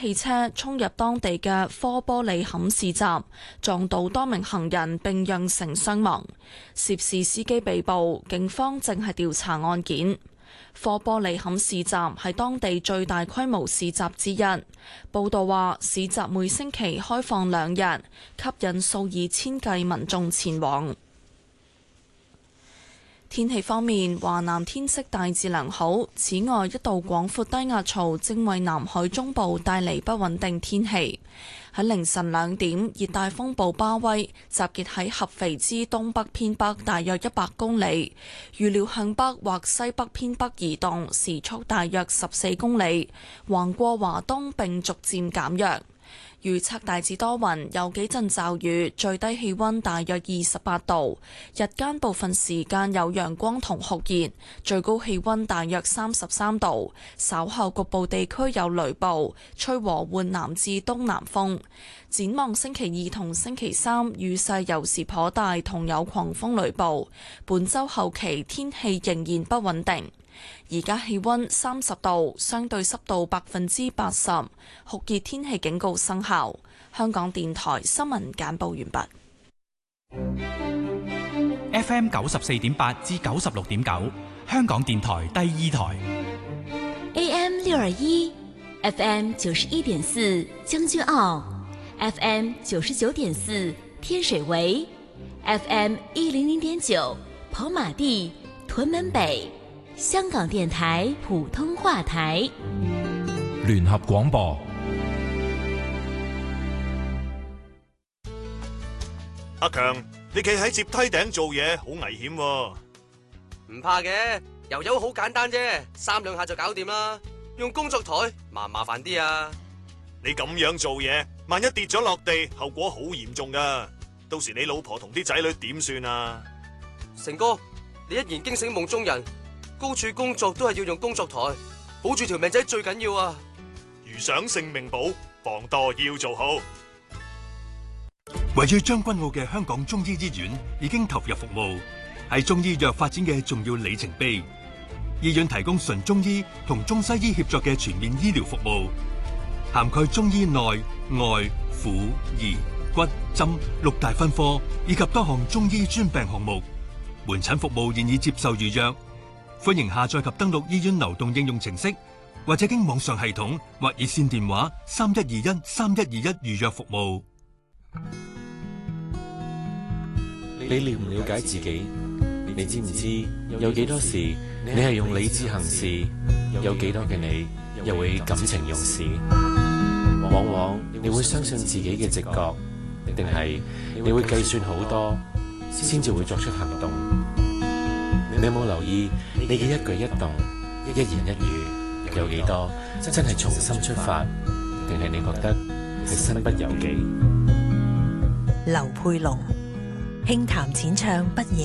汽車衝入當地嘅科波利坎市集，撞到多名行人並釀成傷亡。涉事司機被捕，警方正係調查案件。科波利坎市集係當地最大規模市集之一。報道話，市集每星期開放2日，吸引數以千計民眾前往。天氣方面，華南天色大致良好。此外，一道廣闊低壓槽正為南海中部帶嚟不穩定天氣。喺凌晨2點，熱帶風暴巴威集結喺合肥之東北偏北大約100公里，預料向北或西北偏北移動，時速大約14公里，橫過華東並逐漸減弱。預測大致多雲，有幾陣驟雨，最低氣溫大約28度，日間部分時間有陽光同酷熱，最高氣溫大約33度。稍後局部地區有雷暴，吹和緩南至東南風。展望星期2同星期3，雨勢有時頗大，同有狂風雷暴。本週後期天氣仍然不穩定。而家氣溫30度，相對濕度80%，酷熱天氣警告生效。香港電台新聞簡報完畢。FM 94.8至96.9，香港電台第2台。 AM 621 ，FM 91.4將軍澳 ，FM 99.4天水圍 ，FM 100.9跑馬地屯門北。香港電台普通話台聯合廣播。 阿強，你企喺接梯頂做嘢好危險喎。 唔怕嘅，油油好簡單啫，3兩下就搞掂啦。用工作台麻煩啲啊。 你咁樣做嘢，萬一跌咗落地，後果好嚴重噶。到時你老婆同啲仔女點算啊？ 成哥，你一言驚醒夢中人。高處工作都係要用工作台，保住條命仔最緊要啊！ 如想性命保，防墮要做好。 位於將軍澳嘅香港中醫醫院已經投入服務，係中醫藥發展嘅重要里程碑。醫院提供純中醫同中西醫協作嘅全面醫療服務，涵蓋中醫內外婦兒骨針6大分科，以及多項中醫專病項目。門診服務現已接受預約。歡迎下載及登錄醫院流動應用程式，或者經網上系統或熱線電話3121預約服務。 你了唔了解自己？你知唔知有幾多時你係用理智行事，有幾多嘅你又會感情用事？往往你會相信自己嘅直覺，定係你會計算好多先至會作出行動？你有冇留意你嘅一舉一動、一言一語有幾多真係從心出發，定係你覺得係身不由己？ 劉佩龍輕談淺唱不夜。